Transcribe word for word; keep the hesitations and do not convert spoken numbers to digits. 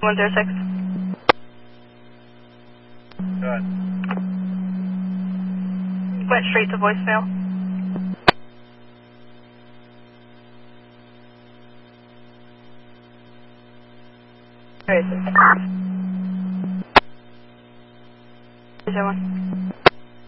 one zero six. Go ahead. Went straight to voicemail. Where is it? Zero one.